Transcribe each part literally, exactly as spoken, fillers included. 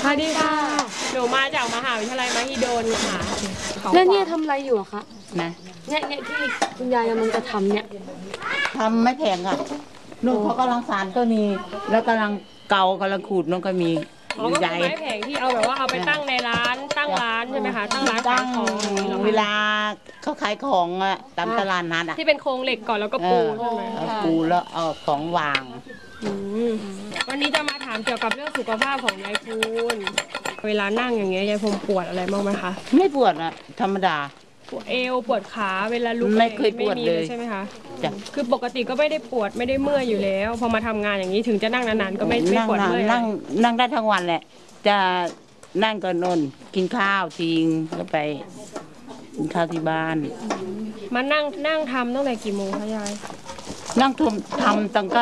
สวัสดีค่ะหนูมาจากมหาวิทยาลัยมหิดลค่ะแล้วเนี่ยทำอะไรอยู่อะคะนะเนี่ยเนี่ยที่คุณยายกำลังจะทำเนี่ยทำไม่แพงอ่ะนุ่นเขากำลังสานก็มีแล้วกำลังเกากำลังขูดน้องก็มีอ๋อก็คือไม้แผงที่เอาแบบว่าเอาไปตั้งในร้านตั้งร้านใช่ไหมคะตั้งร้านตั้ขาง ยของเวลาเขาขายของอ่ะตามตลาดนัดอ่ะที่เป็นโครงเหล็กก่อนแล้วก็ปูใช่ไหมเอาปูแล้วเอาของวางอืมวันนี้จะมาถามเกี่ยวกับเรื่องสุขภาพของยายพูนเวลานั่งอย่างเงี้ยยายพูนปวดอะไรบ้างไหมคะไม่ปวดอ่ะธรรมดาปวดเอวปวดขาเวลาลุกไม่เคยปวดเลยใช่ไหมคะจ้ะคือปกติก็ไม่ได้ปวดไม่ได้เมื่อยอยู่แล้วพอมาทำงานอย่างนี้ถึงจะนั่งนานๆก็ไม่ไม่ปวดเมื่อยนั่งนั่งได้ทั้งวันแหละจะนั่งก็นอนกินข้าวทิ้งแล้วไปกินข้าวที่บ้านมานั่งนั่งทำตั้งแต่กี่โมงคะยายนั่งทำทำตั้งก็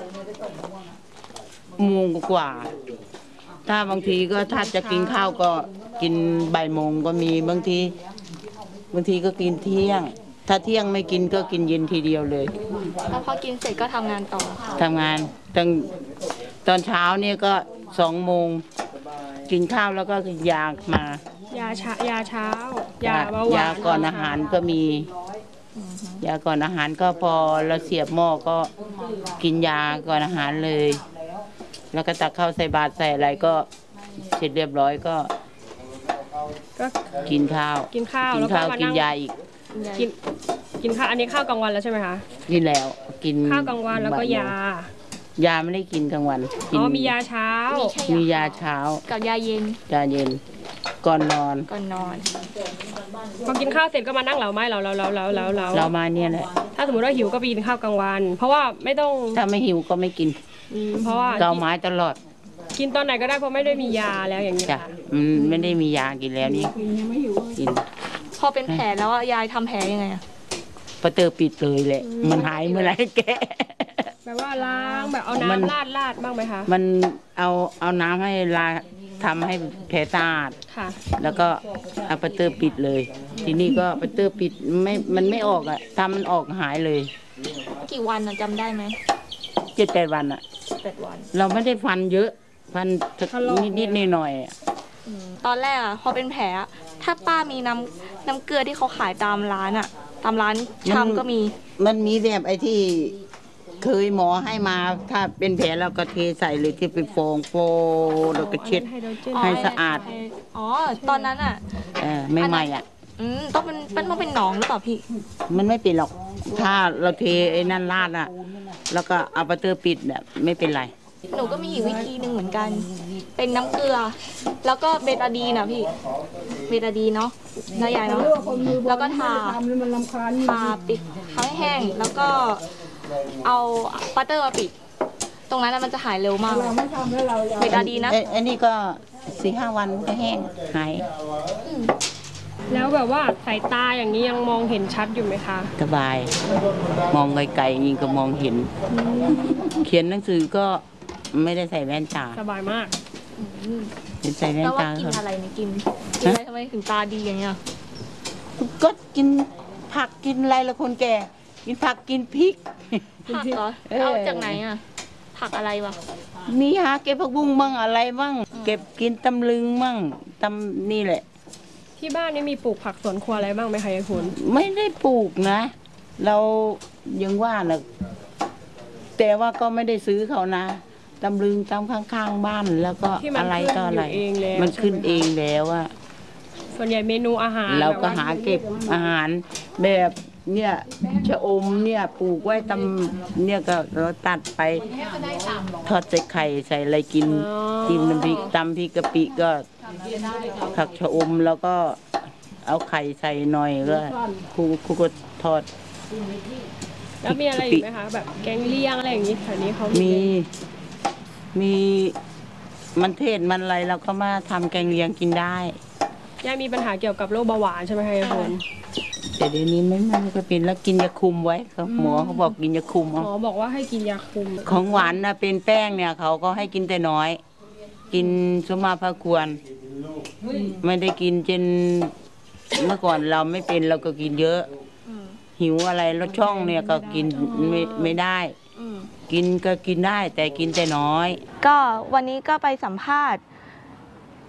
โมงกว่าถ้าบางทีก็ถ้าจะกินข้าวก็กินบ่ายโมงก็มีบางทีบางทีก็กินเที่ยงถ้าเที่ยงไม่กินก็กินเย็นทีเดียวเลยแล้วพอกินเสร็จก็ทำงานต่อทำงานตั้งตอนเช้าเนี่ยก็สองโมงกินข้าวแล้วก็ยามายาชายาเช้ายาเบาหวานยาก่อนอาหารก็มียาก่อนอาหารก็พอเราเสียบหม้อก็กินยาก่อนอาหารเลยแล้วก็ตักข้าวใส่บาตรใส่อะไรก็เสร็จเรียบร้อยก็ก็กินข้าวกินข้าวกินข้าวกินยาอีกกินกินข้าวอันนี้ข้าวกลางวันแล้วใช่ไหมคะกินแล้วกินข้าวกลางวันแล้วก็ยายาไม่ได้กินกลางวันอ๋อมียาเช้ามียาเช้ากับยาเย็นยาเย็นก่อนนอนก่อนนอนพอกินข้าวเสร็จก็มานั่งเหลาไม้เหลาเหลาเหลาเหลาเหลาเหลาเรามาเนี่ยแหละถ้าสมมติว่าหิวก็ไปกินข้าวกลางวันเพราะว่าไม่ต้องถ้าไม่หิวก็ไม่กินเพราะว่าเกาไม้ตลอดกินตอนไหนก็ได้เพราะไม่ได้มียาแล้วอย่างนี้จ้ะมันไม่ได้มียากินแล้วนี่กินพอเป็นแผลแล้วยายทำแผลยังไงอะประตูปิดเลยแหละมันหายเมื่อไรแกแบบว่าล้างแบบเอาน้ำลาดลาดบ้างไหมคะมันเอาเอาน้ำให้ลาทำให้แผลสะอาดค่ะแล้วก็เอาประตูปิดเลยทีนี้ก็ประตูปิดไม่มันไม่ออกอ่ะทำมันออกหายเลยกี่วันอะจำได้ไหมเจ็ดแปดวันอ่ะแปดวันเราไม่ได้ฟันเยอะฟันนิดนิดหน่อยหน่อยตอนแรกอะพอเป็นแผลถ้าป้ามีน้ำน้ำเกลือที่เขาขายตามร้านอะตามร้านชำก็มีมันมีแบบไอ้ที่เคยหมอให้มาถ้าเป็นแผลเราก็เทใส่เลยที่ไปฟองโฟแล้วก็เช็ดให้สะอาดอ๋อตอนนั้นอ่ะเออไม่ใหม่อ่ะอืมต้องเป็นมันต้องเป็นหนองหรือเปล่าพี่มันไม่เป็นหรอกถ้าเราเทไอ้นั่นราดอ่ะแล้วก็เอาประตูปิดเนี่ยไม่เป็นไรหนูก็มีอีกวิธีหนึ่งเหมือนกันเป็นน้ำเกลือแล้วก็เบตาดีนนะพี่เบตาดีนเนาะน้ายายเนาะแล้วก็ทาทาปิดทำให้แห้งแล้วก็เอาบัตเตอร์มาปิดตรงนั้นมันจะหายเร็วมากเบตาดีนะอันนี้ก็สี่ห้าวันก็แห้งหายแล้วแบบว่าสายตาอย่างนี้ยังมองเห็นชัดอยู่ไหมคะสบายมองไกลๆยิ่งก็มองเห็นเขียนหนังสือก็ไม่ได้ใส่แว่นตาสบายมากใส่แว่นตาแล้วว่ากินอะไรเนี่ยกินกินอะไรทำไมถึงตาดีอย่างเงี้ยก็กินผักกินอะไรละคนแก่กินผักกินพริกผักเหรอเอาจากไหนอ่ะผักอะไรวะมีหาเก็บผักบุ้งมั่งอะไรมั่งเก็บกินตำลึงมั่งตำนี่แหละที่บ้านนี่มีปลูกผักสวนครัวอะไรบ้างไหมคะยายคุณไม่ได้ปลูกนะเรายังว่านะแต่ว่าก็ไม่ได้ซื้อเขานะตำลึงตามข้างๆบ้านแล้วก็อะไรก็อะไรมันขึ้นเองแล้วอะส่วนใหญ่เมนูอาหารเราก็หาเก็บอาหารแบบเนี่ยชะอมเนี่ยปลูกไว้ตำเนี่ยก็เราตัดไปทอดใส่ไข่ใส่อะไรกินกินน้ำพริกตำพริกกะปิก็ผักชะอมแล้วก็เอาไข่ใส่หน่อยก็ครูครูก็ทอดแล้วมีอะไรอีกไหมคะแบบแกงเลียงอะไรอย่างนี้แถวนี้เขามีมีมันเทศมันอะไรเราก็มาทำแกงเลียงกินได้ย่ามีปัญหาเกี่ยวกับโรคเบาหวานใช่ไหมคะยายพลแต่เดี๋ยวนี้ไม่ไม่ก็เป็นแล้วกินยาคุมไว้ครับหมอเขาบอกกินยาคุมหมอบอกว่าให้กินยาคุมของหวานนะเป็นแป้งเนี่ยเขาก็ให้กินแต่น้อยกินสมมาพาควรไม่ได้กินจนเมื่อก่อนเราไม่เป็นเราก็กินเยอะหิวอะไรรสช่องเนี่ยก็กินไม่ไม่ได้กินก็กินได้แต่กินแต่น้อยก็วันนี้ก็ไปสัมภาษณ์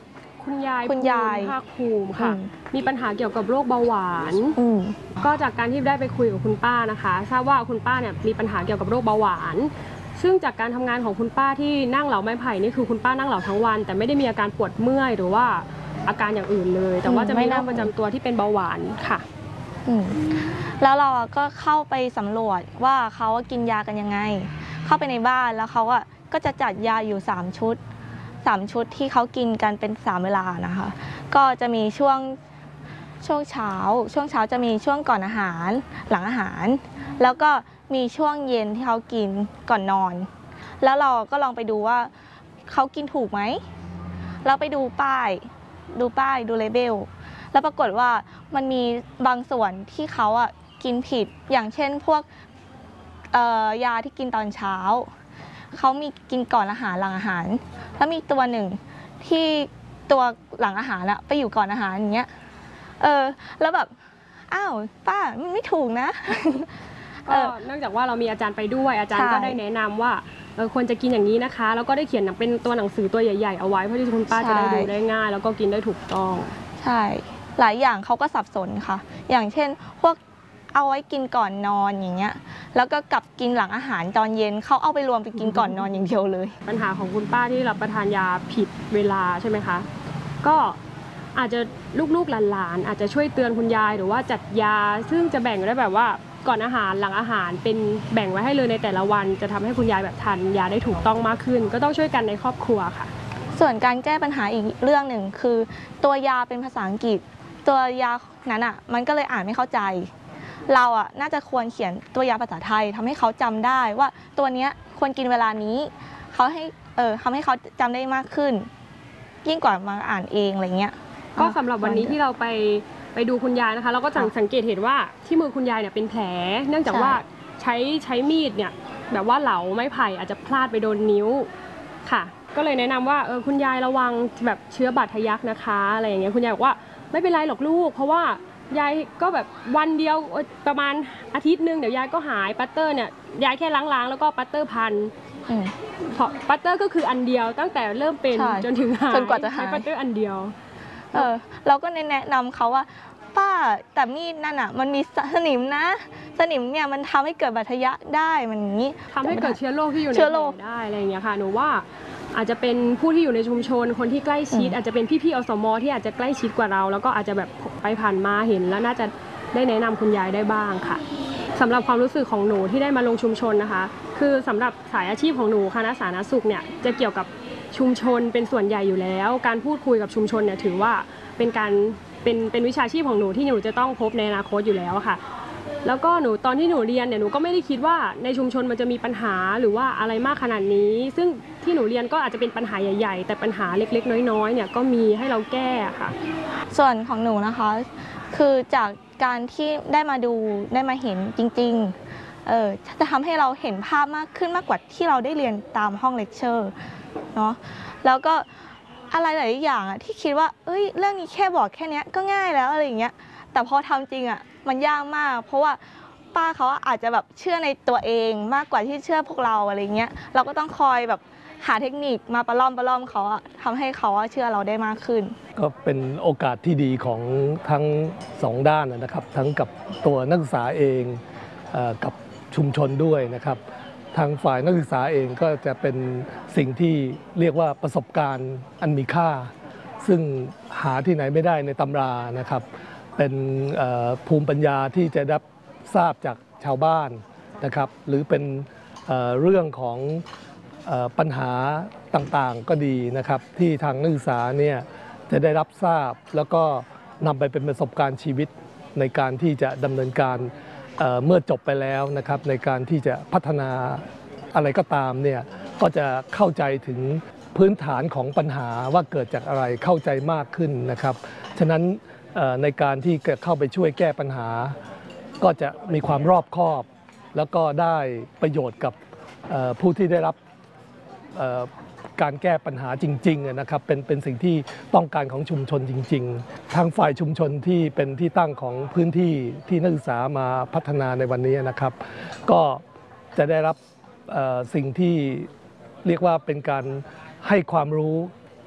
คุณยายคุณยายภาคภูมิค่ะอืมมีปัญหาเกี่ยวกับโรคเบาหวานอืมก็จากการที่ได้ไปคุยกับคุณป้านะคะทราบว่าคุณป้าเนี่ยมีปัญหาเกี่ยวกับโรคเบาหวาน ซึ่งจากการทำงานของคุณป้าที่นั่งเหลาไม้ไผ่นี่คือคุณป้านั่งเหลาทั้งวัน แต่ไม่ได้มีอาการปวดเมื่อยหรือว่าอาการอย่างอื่นเลย แต่ว่าจะมีโรคประจำตัวที่เป็นเบาหวานค่ะอืมแล้วเราอะก็เข้าไปสำรวจว่าเขากินยากันยังไง เข้าไปในบ้านแล้วเขาอะก็จะจัดยาอยู่สามชุดสามชุดที่เขากินกันเป็นสามเวลานะคะ ก็จะมีช่วงช่วงเช้า ช่วงเช้าจะมีช่วงก่อนอาหารหลังอาหาร แล้วก็มีช่วงเย็นที่เขากินก่อนนอน แล้วเราก็ลองไปดูว่าเขากินถูกไหมเราไปดูป้ายดูป้ายดูเลเบลแล้วปรากฏว่ามันมีบางส่วนที่เขาอ่ะกินผิดอย่างเช่นพวกเอ่อยาที่กินตอนเช้าเขามีกินก่อนอาหารหลังอาหาร แล้วมีตัวหนึ่งที่ตัวหลังอาหารอะไปอยู่ก่อนอาหารอย่างเงี้ยเออแล้วแบบอ้าวป้ามันไม่ถูกนะก็เนื่องจากว่าเรามีอาจารย์ไปด้วยอาจารย์ใช่ก็ได้แนะนำว่าเออควรจะกินอย่างนี้นะคะ แล้วก็ได้เขียนเป็นตัวหนังสือตัวใหญ่ๆเอาไว้เพื่อที่คุณป้าจะได้ดูได้ง่าย แล้วก็กินได้ถูกต้องใช่หลายอย่างเขาก็สับสนค่ะ อย่างเช่นพวกเอาไว้กินก่อนนอนอย่างเงี้ยแล้วก็กลับกินหลังอาหารตอนเย็นเขาเอาไปรวมไปกินก่อนนอนอย่างเดียวเลยปัญหาของคุณป้าที่รับประทานยาผิดเวลาใช่ไหมคะ ก็อาจจะลูกๆหลานๆอาจจะช่วยเตือนคุณยายหรือว่าจัดยา ซึ่งจะแบ่งได้แบบว่าก่อนอาหารหลังอาหารเป็นแบ่งไว้ให้เลยในแต่ละวัน จะทำให้คุณยายแบบทานยาได้ถูกต้องมากขึ้น ก็ต้องช่วยกันในครอบครัวค่ะส่วนการแก้ปัญหาอีกเรื่องหนึ่งคือ ตัวยาเป็นภาษาอังกฤษ ตัวยานั้นอ่ะมันก็เลยอ่านไม่เข้าใจ เราอ่ะน่าจะควรเขียนตัวยาภาษาไทยทำให้เขาจำได้ว่าตัวเนี้ยควรกินเวลานี้เขาให้เออทำให้เขาจำได้มากขึ้น ยิ่งกว่ามาอ่านเองอะไรเงี้ยก็สำหรับวันนี้ที่เราไปไปดูคุณยายนะคะเราก็สังเกตเห็นว่าที่มือคุณยายเนี่ยเป็นแผล เนื่องจากว่าใช้ใช้มีดเนี่ยแบบว่าเหลาไม้ไผ่อาจจะพลาดไปโดนนิ้วค่ะ ก็เลยแนะนำว่าเออคุณยายระวังแบบเชื้อบาดทะยักนะคะอะไรอย่างเงี้ยคุณยายบอกว่าไม่เป็นไรหรอกลูกเพราะว่ายายก็แบบวันเดียวประมาณอาทิตย์หนึ่งเดี๋ยวยายก็หายปัตเตอร์เนี่ยยายแค่ล้างๆแล้วก็ปัตเตอร์พันอืมเพราะปัตเตอร์ก็คืออันเดียวตั้งแต่เริ่มเป็นใช่จนถึงหายจนกว่าจะหายใช้ปัตเตอร์อันเดียวเออเราก็แนะนำเขาว่าป้าแต่มีดนั่นอ่ะมันมีสนิมนะ สนิมเนี่ยมันทำให้เกิดบาดทะยักได้มันอย่างนี้ทำให้เกิดเชื้อโรคที่อยู่ในเชื้อโรคแผลได้อะไรอย่างเงี้ยค่ะหนูว่าอาจจะเป็นผู้ที่อยู่ในชุมชนคนที่ใกล้ชิดอืมอาจจะเป็นพี่ๆอสมที่อาจจะใกล้ชิดกว่าเรา แล้วก็อาจจะแบบไปผ่านมาเห็นแล้วน่าจะได้แนะนำคุณยายได้บ้างค่ะสำหรับความรู้สึกของหนูที่ได้มาลงชุมชนนะคะ คือสำหรับสายอาชีพของหนูคณะสาธารณสุขเนี่ยจะเกี่ยวกับชุมชนเป็นส่วนใหญ่อยู่แล้ว การพูดคุยกับชุมชนเนี่ยถือว่าเป็นการเป็นเป็นวิชาชีพของหนูที่หนูจะต้องพบในอนาคตอยู่แล้วค่ะ แล้วก็หนูตอนที่หนูเรียนเนี่ยหนูก็ไม่ได้คิดว่าในชุมชนมันจะมีปัญหาหรือว่าอะไรมากขนาดนี้ ซึ่งที่หนูเรียนก็อาจจะเป็นปัญหาใหญ่ๆแต่ปัญหาเล็กๆน้อยๆเนี่ยก็มีให้เราแก้ค่ะส่วนของหนูนะคะ คือจากการที่ได้มาดูได้มาเห็นจริงๆเออจะทำให้เราเห็นภาพมากขึ้นมากกว่าที่เราได้เรียนตามห้องเลคเชอร์เนาะแล้วก็อะไรหลายอย่างอะที่คิดว่าเอ้ยเรื่องนี้แค่บอกแค่เนี้ยก็ง่ายแล้วอะไรอย่างเงี้ยแต่พอทำจริงอะมันยากมาก เพราะว่าป้าเขาอาจจะแบบเชื่อในตัวเองมากกว่าที่เชื่อพวกเราอะไรเงี้ยเราก็ต้องคอยแบบหาเทคนิคมาประล่อมประล่อมเขาอะทำให้เขาอะเชื่อเราได้มากขึ้นก็เป็นโอกาสที่ดีของทั้งสองด้านนะครับทั้งกับตัวนักศึกษาเองเอ่อกับชุมชนด้วยนะครับทางฝ่ายนักศึกษาเองก็จะเป็นสิ่งที่เรียกว่าประสบการณ์อันมีค่า ซึ่งหาที่ไหนไม่ได้ในตำรานะครับเป็นเอ่อภูมิปัญญาที่จะได้ทราบจากชาวบ้านนะครับหรือเป็นเอ่อเรื่องของเอ่อปัญหาต่างๆก็ดีนะครับที่ทางนักศึกษาเนี่ยจะได้รับทราบแล้วก็นำไปเป็นประสบการณ์ชีวิตในการที่จะดำเนินการเอ่อเมื่อจบไปแล้วนะครับในการที่จะพัฒนาอะไรก็ตามเนี่ยก็จะเข้าใจถึงพื้นฐานของปัญหาว่าเกิดจากอะไรเข้าใจมากขึ้นนะครับฉะนั้นเอ่อในการที่จะเข้าไปช่วยแก้ปัญหา ก็จะมีความรอบคอบ แล้วก็ได้ประโยชน์กับเอ่อผู้ที่ได้รับเอ่อการแก้ปัญหาจริงๆนะครับเป็นเป็นสิ่งที่ต้องการของชุมชนจริงๆ ทางฝ่ายชุมชนที่เป็นที่ตั้งของพื้นที่ที่นักศึกษามาพัฒนาในวันนี้นะครับ ก็จะได้รับเอ่อสิ่งที่เรียกว่าเป็นการให้ความรู้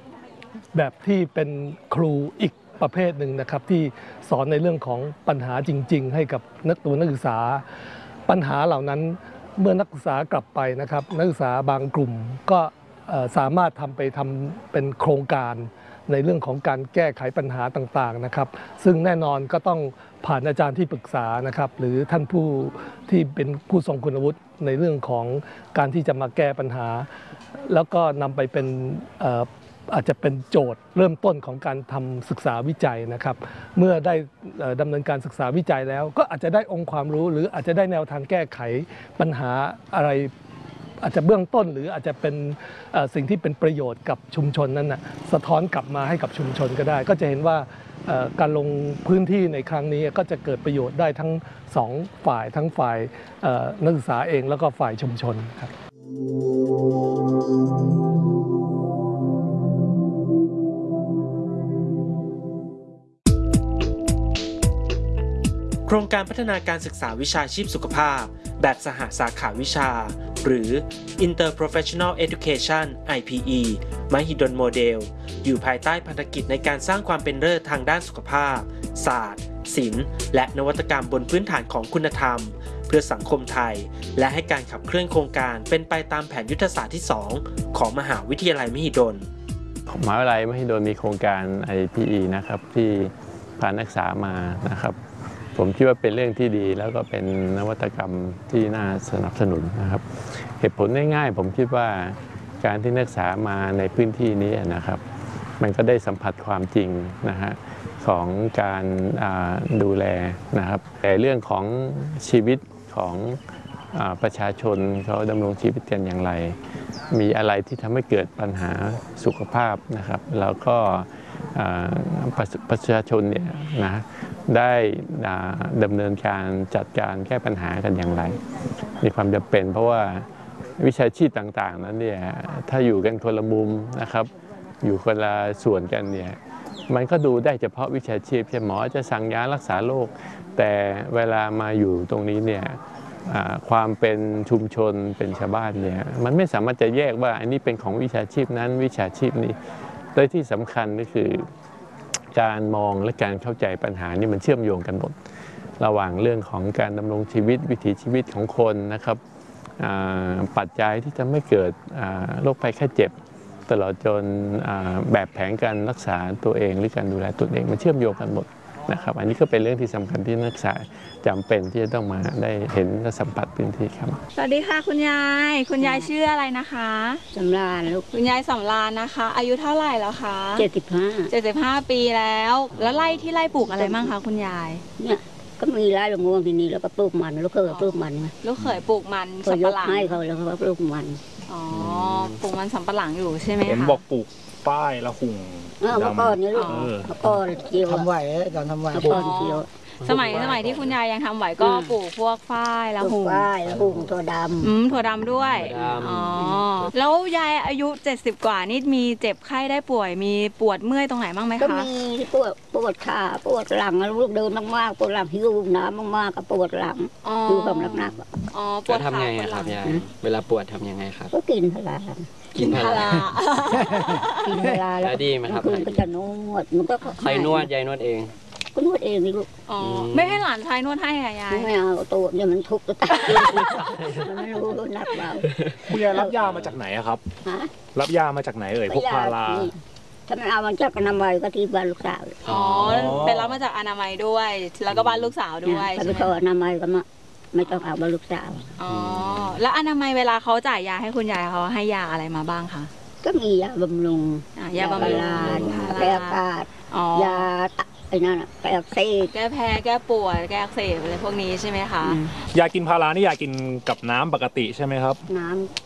แบบที่เป็นครูอีกประเภทหนึ่งนะครับที่สอนในเรื่องของปัญหาจริงๆให้กับนักตัวนักศึกษาปัญหาเหล่านั้นเมื่อนักศึกษากลับไปนะครับนักศึกษาบางกลุ่มก็สามารถทำไปทำเป็นโครงการในเรื่องของการแก้ไขปัญหาต่างๆนะครับซึ่งแน่นอนก็ต้องผ่านอาจารย์ที่ปรึกษานะครับหรือท่านผู้ที่เป็นผู้ทรงคุณวุฒิในเรื่องของการที่จะมาแก้ปัญหาแล้วก็นำไปเป็นอาจจะเป็นโจทย์เริ่มต้นของการทำศึกษาวิจัยนะครับเมื่อได้ดำเนินการศึกษาวิจัยแล้วก็อาจจะได้องค์ความรู้หรืออาจจะได้แนวทางแก้ไขปัญหาอะไรอาจจะเบื้องต้นหรืออาจจะเป็นสิ่งที่เป็นประโยชน์กับชุมชนนั้นนะสะท้อนกลับมาให้กับชุมชนก็ได้ก็จะเห็นว่าการลงพื้นที่ในครั้งนี้ก็จะเกิดประโยชน์ได้ทั้งสองฝ่ายทั้งฝ่ายนักศึกษาเองแล้วก็ฝ่ายชุมชนครับโครงการพัฒนาการศึกษาวิชาชีพสุขภาพแบบสหสาขาวิชาหรือ Interprofessional Education ไอ พี อี มหิดลโมเดลอยู่ภายใต้พันธกิจในการสร้างความเป็นเลิศทางด้านสุขภาพศาสตร์ศิลป์และนวัตกรรมบนพื้นฐานของคุณธรรมเพื่อสังคมไทยและให้การขับเคลื่อนโครงการเป็นไปตามแผนยุทธศาสตร์ที่สองของมหาวิทยาลัยมหิดลมหาวิทยาลัยมหิดลมีโครงการ ไอ พี อี นะครับที่พานักศึกษามานะครับผมคิดว่าเป็นเรื่องที่ดีแล้วก็เป็นนวัตกรรมที่น่าสนับสนุนนะครับเหตุผลง่ายๆผมคิดว่าการที่นักศึกษามาในพื้นที่นี้นะครับมันก็ได้สัมผัสความจริงนะฮะของการดูแลนะครับแต่เรื่องของชีวิตของประชาชนเขาดำรงชีวิตกันอย่างไรมีอะไรที่ทำให้เกิดปัญหาสุขภาพนะครับแล้วก็ประชาชนเนี่ยนะได้ดำเนินการจัดการแก้ปัญหากันอย่างไรมีความจำเป็นเพราะว่าวิชาชีพต่างๆนั้นเนี่ยถ้าอยู่กันคนละมุมนะครับอยู่คนละส่วนกันเนี่ยมันก็ดูได้เฉพาะวิชาชีพใช่หมอจะสั่งยารักษาโรคแต่เวลามาอยู่ตรงนี้เนี่ยความเป็นชุมชนเป็นชาวบ้านเนี่ยมันไม่สามารถจะแยกว่าอันนี้เป็นของวิชาชีพนั้นวิชาชีพนี้โดยที่สำคัญก็คือการมองและการเข้าใจปัญหานี่มันเชื่อมโยงกันหมดระหว่างเรื่องของการดำรงชีวิตวิถีชีวิตของคนนะครับปัจจัยที่ทำให้เกิดโรคภัยไข้เจ็บตลอดจนแบบแผนการรักษาตัวเองหรือการดูแลตัวเองมันเชื่อมโยงกันหมดนะครับอันนี้ก็เป็นเรื่องที่สำคัญที่นักศึกษาจำเป็นที่จะต้องมาได้เห็นและสัมผัสพื้นที่ครับสวัสดีค่ะคุณยายคุณยายชื่ออะไรนะคะสำราญลูกคุณยายสำราญนะคะอายุเท่าไหร่แล้วคะเจ็ดสิบห้าเจ็ดสิบห้าปีแล้วแล้วไร่ที่ไร่ปลูกอะไรบ้างคะคุณยายเนี่ยก็มีไร่ละง่วงที่นี่แล้วก็ปลูกมันลูกเขยปลูกมันลูกเขยปลูกมันสับปะหลังให้เขาแล้วเขาปลูกมันอ๋อปลูกมันสับปะหลังอยู่ใช่ไหมคะเห็นบอกปลูกป้ายละหุ่งเมื่อก่อนนี่ลูกเมื่อก่อนเกี่ยวทำไหวตอนทำไหวเมื่อก่อนเกี่ยวสมัยสมัยที่คุณยายยังทำไหวก็ปลูกพวกฝ้ายละหุ่งฝ้ายละหุ่งถั่วดำอืมถั่วดำด้วยอ๋อแล้วยายอายุเจ็ดสิบกว่านี่มีเจ็บไข้ได้ป่วยมีปวดเมื่อยตรงไหนบ้างไหมคะก็มีปวดปวดขาปวดหลังลูกเดินมากๆปวดหลังหิ้วน้ำมากๆก็ปวดหลังดูความหนักๆอ๋อปวดทำไงครับยายเวลาปวดทำยังไงครับก็กินพารากินพารากินพาราแล้วดีไหมครับก็จะนวดมันก็ใครนวดยายนวดเองก็นวดเองนี่ลูกอ๋อไม่ให้หลานชายนวดให้ค่ะยายไม่เอาตัวเนี่ยมันทุกข์ตัวตายมันไม่รู้หนักเบาคุณยายรับยามาจากไหนครับรับยามาจากไหนเอ่ยพวกพาราถ้ามันเอามาจากอนามัยก็ที่บ้านลูกสาวอ๋อเป็นรับมาจากอนามัยด้วยแล้วก็บ้านลูกสาวด้วยถ้าไปขออนามัยก็มาไม่ต้องเอาบ้านลูกสาวอ๋อแล้วอนามัยเวลาเขาจ่ายยาให้คุณยายเขาให้ยาอะไรมาบ้างคะก็มียาบำรุงยาบำรุงแก้อากาศยาไอ้นั่นอ่ะแก้อักเสบแก้แพ้แก้ปวดแก้อักเสบอะไรพวกนี้ใช่ไหมคะยากินพารานี่ยากินกับน้ำปกติใช่ไหมครับน้